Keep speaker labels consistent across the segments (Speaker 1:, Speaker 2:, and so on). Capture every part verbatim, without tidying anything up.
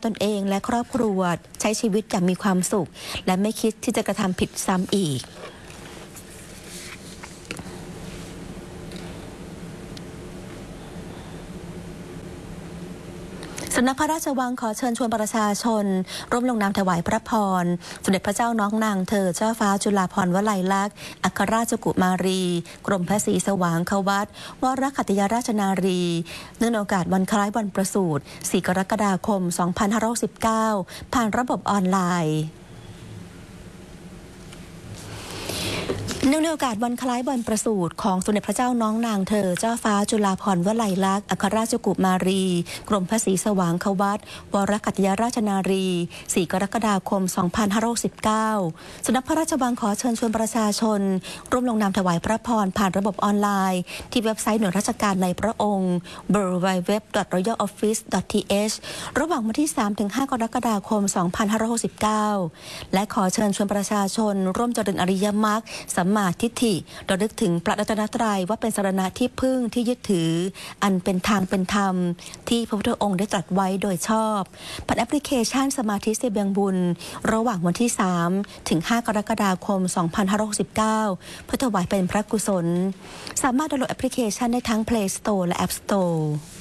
Speaker 1: ตนเองและครอบครัวใช้ชีวิตอย่างมีความสุขและไม่คิดที่จะกระทำผิดซ้ำอีกสำนักพระราชวังขอเชิญชวนประชาชนร่วมลงนามถวายพระพรสมเด็จพระเจ้าน้องนางเธอเจ้าฟ้าจุฬาภรณ์วลัยลักษณ์อัครราชกุมารีกรมพระศรีสว่างควัตรวรขัตติยราชนารีเนื่องในโอกาสวันคล้ายวันประสูติสี่กรกฎาคมสองพันห้าร้อยสิบเก้าผ่านระบบออนไลน์เนื่องในโอกาสวันคล้ายวันประสูติของสมเด็จพระเจ้าน้องนางเธอเจ้าฟ้าจุฬาภรณ์วลัยลักษณ์อัครราชกุมารีกรมพระศรีสว่างควัตรวรขัตติยราชนารีสี่กรกฎาคมสองพันห้าร้อยสิบเก้าสำนักพระราชวังขอเชิญชวนประชาชนร่วมลงนามถวายพระพรผ่านระบบออนไลน์ที่เว็บไซต์หน่วยราชการในพระองค์ ดับเบิลยู ดับเบิลยู ดับเบิลยู ดอท รอยัล ออฟฟิศ ดอท ที เอช ระหว่างวันที่ สามถึงห้า กรกฎาคมสองพันห้าร้อยหกสิบเก้าและขอเชิญชวนประชาชนร่วมเจริญอริยมรรคสัมมาทิฏฐิเรานึกถึงพระรัตนตรัยว่าเป็นสรณะที่พึ่งที่ยึดถืออันเป็นทางเป็นธรรมที่พระพุทธองค์ได้ตรัสไว้โดยชอบผ่านแอปพลิเคชันสมาธิเสบียงบุญระหว่างวันที่ สามถึงห้า กรกฎาคมสองพันห้าร้อยหกสิบเก้าเพื่อถวายเป็นพระกุศลสามารถดาวน์โหลดแอปพลิเคชันได้ทั้ง Play Store และ App Store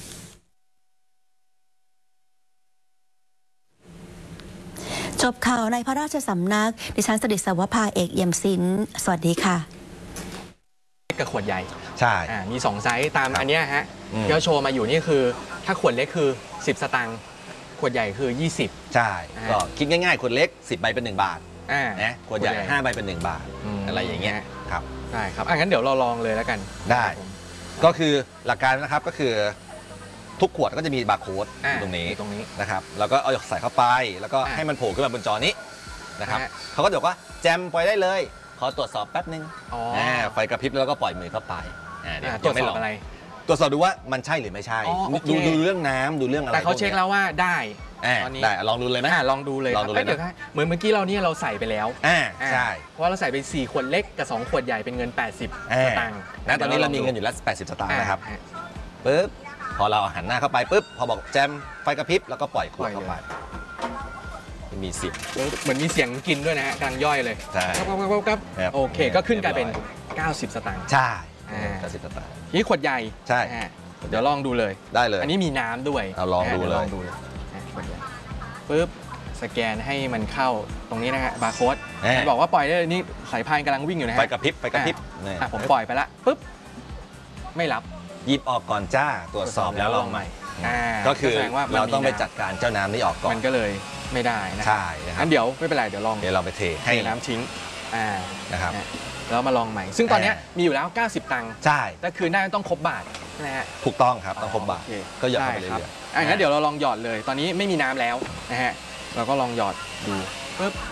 Speaker 1: จบข่าวในพระราชสำนักดิฉันสดิษฐ์สวภาเอกเอี่ยมศิลป์สวัสดีค่ะ
Speaker 2: กับขวดใหญ่
Speaker 3: ใช่
Speaker 2: มีสองไซส์ตามอันนี้ฮะที่เราโชว์มาอยู่นี่คือถ้าขวดเล็กคือสิบสตางค์ขวดใหญ่คือยี่สิบ
Speaker 3: ใช่ก็คิดง่ายๆขวดเล็กสิบใบเป็นหนึ่งบาทนะขวดใหญ่ห้าใบเป็นหนึ่งบาทอะไรอย่างเงี้ยครับ
Speaker 2: ได้ครับงั้นเดี๋ยวเราลองเลยแล้วกัน
Speaker 3: ได้ก็คือหลักการนะครับก็คือทุกขวดก็จะมีบาร์โค้ดตรงนี้
Speaker 2: ตรงนี้
Speaker 3: นะครับแล้วก็เอาใส่เข้าไปแล้วก็ให้มันโผล่ขึ้นมาบนจอนี้นะครับเขาก็บอกว่าแจมปล่อยได้เลยขอตรวจสอบแป๊บนึงไฟกระพริบแล้วก็ปล่อยมือเข้าไป
Speaker 2: ตรวจสอบอะไร
Speaker 3: ตรวจสอบดูว่ามันใช่หรือไม่ใช่ดูดูเรื่องน้ำดูเรื่องอะไร
Speaker 2: แต่เขาเช็คแล้วว่าได้
Speaker 3: ตอนนี้ได้ลองดูเลยไหม
Speaker 2: ลองดูเลยลองดูเลยเหมือนเมื่อกี้เราเนี่ยเราใส่ไปแล้ว
Speaker 3: ใช่
Speaker 2: เพราะเราใส่ไปสี่ขวดเล็กกับสองขวดใหญ่เป็นเงินแปดสิบสตางค์
Speaker 3: นะตอนนี้เรามีเงินอยู่แล้วแปดสิบสตางค์นะครับปึ๊บพอเราหันหน้าเข้าไปปุ๊บพอบอกแจมไฟกระพริบแล้วก็ปล่อยขวดเข้าไปมีเสียง
Speaker 2: เหมือนมีเสียงกินด้วยนะฮะกลางย่อยเลย
Speaker 3: ใช่
Speaker 2: ครับโอเคก็ขึ้นกลายเป็นเก้าสิบสตางค์
Speaker 3: ใช่เก้าสิบสตางค์
Speaker 2: นี่ขวดใหญ่
Speaker 3: ใช่
Speaker 2: เดี๋ยวลองดูเลย
Speaker 3: ได้เลย
Speaker 2: อันนี้มีน้ำด้วย
Speaker 3: เอาลองดูเลย
Speaker 2: ปึ๊บสแกนให้มันเข้าตรงนี้นะฮะบาร์โค้ดบอกว่าปล่อยได้เลยนี่สายพานกำลังวิ่งอยู่นะฮะ
Speaker 3: ไฟกระพริบไฟกระพริบ
Speaker 2: ผมปล่อยไปละปึ๊บไม่รับ
Speaker 3: หยิบออกก่อนจ้าตรวจสอบแล้วลองใหม่ก็คือเราต้องไปจัดการเจ้าน้ำนี้ออกก่อน
Speaker 2: มันก็เลยไม่ได้นะ
Speaker 3: ใช่
Speaker 2: งั้นเดี๋ยวไม่เป็นไรเดี๋ยวลอง
Speaker 3: เดี๋ยวเราไปเทให้
Speaker 2: น้ำทิ้ง
Speaker 3: นะครับ
Speaker 2: แล้วมาลองใหม่ซึ่งตอนนี้มีอยู่แล้วเก้าสิบตังค์
Speaker 3: ใช่
Speaker 2: แต่คืนได้ต้องครบบาทนะฮะ
Speaker 3: ถูกต้องครับต้องครบบาทก็หยอดไปเรื่อย
Speaker 2: ๆงั้นเดี๋ยวเราลองหยอดเลยตอนนี้ไม่มีน้ำแล้วนะฮะเราก็ลองหยอดดูปึ๊บ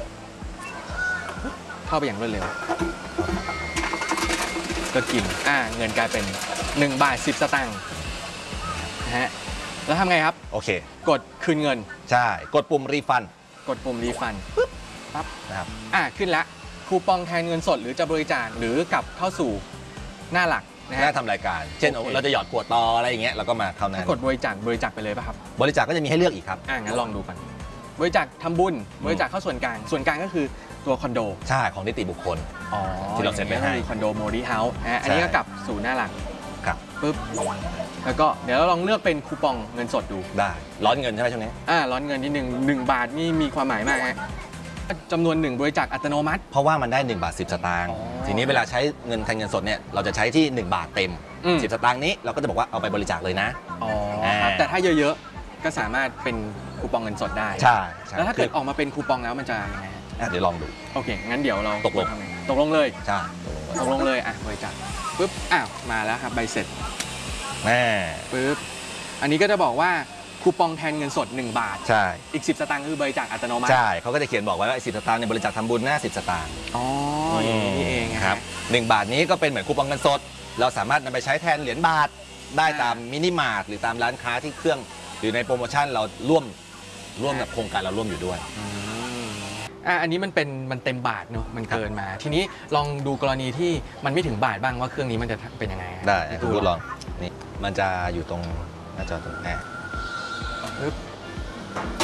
Speaker 2: เข้าไปอย่างรวดเร็วก็กินอ่าเงินกลายเป็นหนึ่งบาทสิบสตางค์นะฮะแล้วทำไงครับ
Speaker 3: โอเค
Speaker 2: กดคืนเงิน
Speaker 3: ใช่กดปุ่มรีฟัน
Speaker 2: กดปุ่มรีฟันปึ๊บปั๊บนะครับอ่าขึ้นละคูปองแทนเงินสดหรือจะบริจาคหรือกลับเข้าสู่หน้าหลักนะฮะ
Speaker 3: หน้าทำรายการเช่นเราจะหยอดขวดต่ออะไรอย่างเงี้ยเราก็มาเข้าหน้าก
Speaker 2: ดบริจาคบริจาคไปเลยป่ะครับ
Speaker 3: บริจาคก็จะมีให้เลือกอีกครับ
Speaker 2: อ่างั้นลองดูกันบริจาคทำบุญบริจาคเข้าส่วนกลางส่วนกลางก็คือตัวคอนโด
Speaker 3: ใช่ของนิติบุคคลที่เราเซ็นไปให้
Speaker 2: คอนโดโมดิเฮาส์อันนี้ก็กลับสู่หน้าหลัก
Speaker 3: ครับ
Speaker 2: ปึ๊บแล้วก็เดี๋ยวเราลองเลือกเป็นคูปองเงินสดดู
Speaker 3: ได้ร้อนเงินใช่ไหมช่วงนี้
Speaker 2: อ่าร้อนเงินที่หนึ่งหนึ่งบาทนี่มีความหมายมากฮะจำนวนหนึ่งบริจาคอัตโนมัติ
Speaker 3: เพราะว่ามันได้หนึ่งบาทสิบสตางค์ทีนี้เวลาใช้เงินแทนเงินสดเนี่ยเราจะใช้ที่หนึ่งบาทเต็มสิบสตางค์นี้เราก็จะบอกว่าเอาไปบริจาคเลยนะ
Speaker 2: อ๋อแต่ถ้าเยอะๆก็สามารถเป็นคูปองเงินสดได้
Speaker 3: ใช่
Speaker 2: แล้วถ้าเกิดออกมาเป็นคูปองแล้วมันจะยังไง
Speaker 3: เดี๋ยวลองดู
Speaker 2: โอเคงั้นเดี๋ยวเรา
Speaker 3: ตกลง
Speaker 2: ตกลงเลย
Speaker 3: ใช่
Speaker 2: ตกลงเลยอ่ะบริจาคปึ๊บอ้าวมาแล้วครับใบเสร็จ
Speaker 3: แม่
Speaker 2: ปึ๊บอันนี้ก็จะบอกว่าคูปองแทนเงินสดหนึ่งบาท
Speaker 3: ใช่
Speaker 2: อีกสิบสตางค์คือบริจาคอัตโนมัติ
Speaker 3: ใช่เขาก็จะเขียนบอกไว้ว่าสิบสตางค์ในบริจาคทำบุญหน้าสิบสตางค์
Speaker 2: อ๋ออย่างนี้เอง
Speaker 3: ครับหนึ่งบาทนี้ก็เป็นเหมือนคูปองเงินสดเราสามารถนำไปใช้แทนเหรียญบาทได้ตามมินิมาร์ทหรือตามร้านค้าที่เครื่องหรือในโปรโมชั่นเราร่วมร่วมกับโครงการเราร่วมอยู่ด้วย
Speaker 2: อ่ะอันนี้มันเป็นมันเต็มบาทเนอะมันเกินมาทีนี้ลองดูกรณีที่มันไม่ถึงบาทบ้างว่าเครื่องนี้มันจะเป็นยังไง
Speaker 3: ได้ดูลองนี่มันจะอยู่ตรงหน้าจอตรงแอร์